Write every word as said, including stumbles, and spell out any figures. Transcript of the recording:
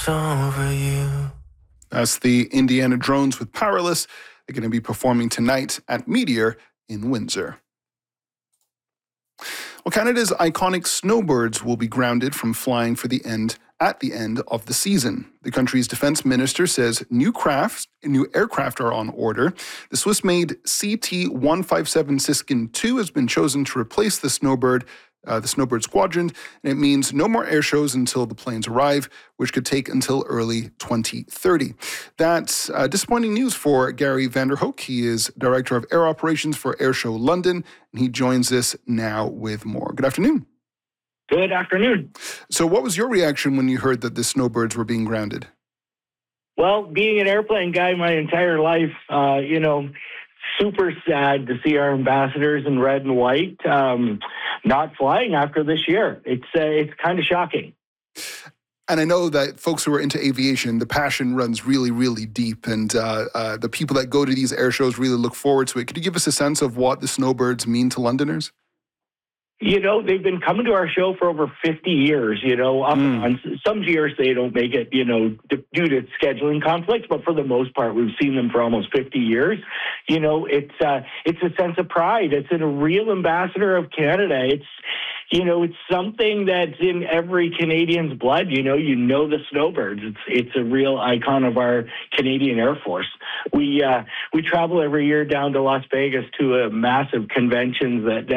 it's over you. That's the Indiana Drones with Powerless. They're going to be performing tonight at Meteor in Windsor. Well, Canada's iconic snowbirds will be grounded from flying for the end at the end of the season. The country's defense minister says new craft, new aircraft are on order. The Swiss-made C T one fifty-seven Siskin two has been chosen to replace the Snowbird, uh, the Snowbird Squadron, and it means no more air shows until the planes arrive, which could take until early twenty thirty. That's uh, disappointing news for Gary Vanderhoek. He is Director of Air Operations for Airshow London, and he joins us now with more. Good afternoon. Good afternoon. So what was your reaction when you heard that the snowbirds were being grounded? Well, being an airplane guy my entire life, uh, you know, super sad to see our ambassadors in red and white um, not flying after this year. It's uh, it's kind of shocking. And I know that folks who are into aviation, the passion runs really, really deep, and uh, uh, the people that go to these air shows really look forward to it. Could you give us a sense of what the snowbirds mean to Londoners? You know, they've been coming to our show for over fifty years, you know. Up Mm. on some years they don't make it, you know, d- due to scheduling conflicts, but for the most part, we've seen them for almost fifty years. You know, it's uh, it's a sense of pride. It's in a real ambassador of Canada. It's, you know, it's something that's in every Canadian's blood. You know, you know the snowbirds. It's it's a real icon of our Canadian Air Force. We uh, we travel every year down to Las Vegas to a massive conventions that